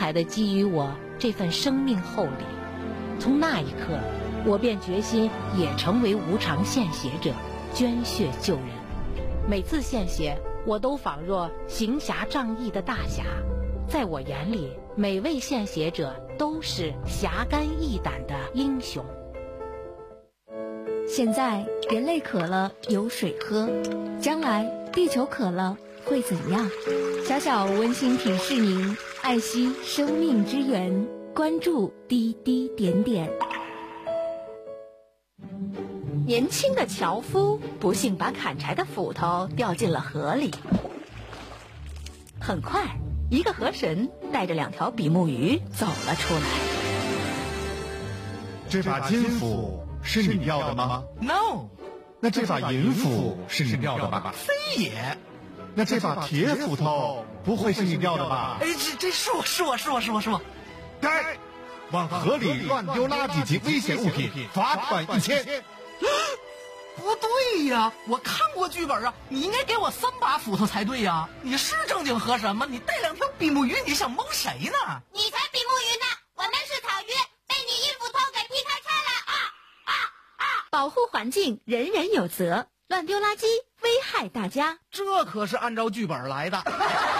慨地给予我这份生命厚礼。从那一刻，我便决心也成为无偿献血者，捐血救人。每次献血，我都仿若行侠仗义的大侠，在我眼里，每位献血者都是侠肝义胆的英雄。 现在人类渴了有水喝，将来地球渴了会怎样？小小温馨提示您：爱惜生命之源，关注滴滴点点。 年轻的樵夫不幸把砍柴的斧头掉进了河里。很快，一个河神带着2条比目鱼走了出来。 这把金斧是你掉的吗 ？No。 那这把银斧是你掉的吧？ 非也。 那这把铁斧头不会是你掉的吧？ 哎，这是我。 该往河里乱丢垃圾及危险物品，罚款1000。 不对呀，我看过剧本啊，你应该给我3把斧头才对呀。你是正经河神吗？你带2条比目鱼，你想蒙谁呢？ 你才比目鱼呢，我们是草鱼，被你一斧头给劈开菜了！ 保护环境，人人有责，乱丢垃圾危害大家。 这可是按照剧本来的。